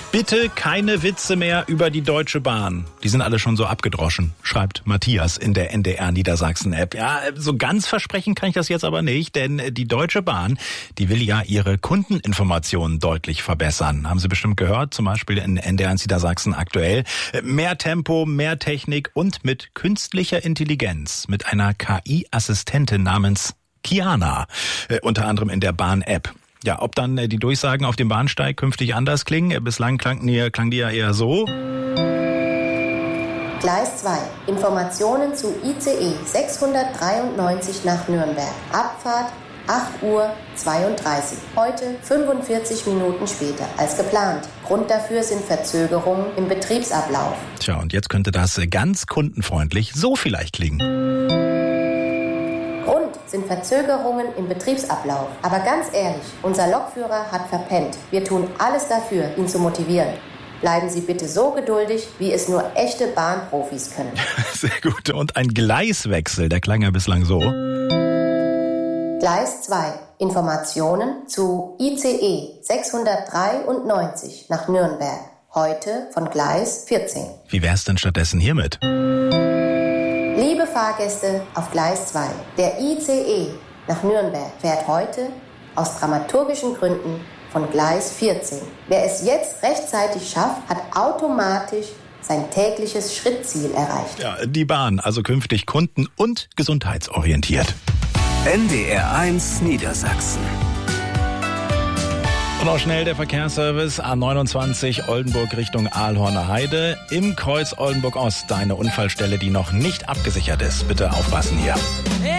Bitte keine Witze mehr über die Deutsche Bahn. Die sind alle schon so abgedroschen, schreibt Matthias in der NDR Niedersachsen-App. Ja, so ganz versprechen kann ich das jetzt aber nicht, denn die Deutsche Bahn, die will ja ihre Kundeninformationen deutlich verbessern. Haben Sie bestimmt gehört, zum Beispiel in NDR Niedersachsen aktuell. Mehr Tempo, mehr Technik und mit künstlicher Intelligenz, mit einer KI-Assistentin namens Kiana, unter anderem in der Bahn-App. Ja, ob dann die Durchsagen auf dem Bahnsteig künftig anders klingen? Bislang klang die ja eher so. Gleis 2. Informationen zu ICE 693 nach Nürnberg. Abfahrt 8:32 Uhr. Heute 45 Minuten später als geplant. Grund dafür sind Verzögerungen im Betriebsablauf. Tja, und jetzt könnte das ganz kundenfreundlich so vielleicht klingen. Sind Verzögerungen im Betriebsablauf. Aber ganz ehrlich, unser Lokführer hat verpennt. Wir tun alles dafür, ihn zu motivieren. Bleiben Sie bitte so geduldig, wie es nur echte Bahnprofis können. Sehr gut. Und ein Gleiswechsel, der klang ja bislang so. Gleis 2. Informationen zu ICE 693 nach Nürnberg. Heute von Gleis 14. Wie wär's denn stattdessen hiermit? Liebe Fahrgäste auf Gleis 2, der ICE nach Nürnberg fährt heute aus dramaturgischen Gründen von Gleis 14. Wer es jetzt rechtzeitig schafft, hat automatisch sein tägliches Schrittziel erreicht. Ja, die Bahn, also künftig kunden- und gesundheitsorientiert. NDR 1 Niedersachsen. Und auch schnell der Verkehrsservice A29 Oldenburg Richtung Ahlhorner Heide. Im Kreuz Oldenburg Ost eine Unfallstelle, die noch nicht abgesichert ist. Bitte aufpassen hier.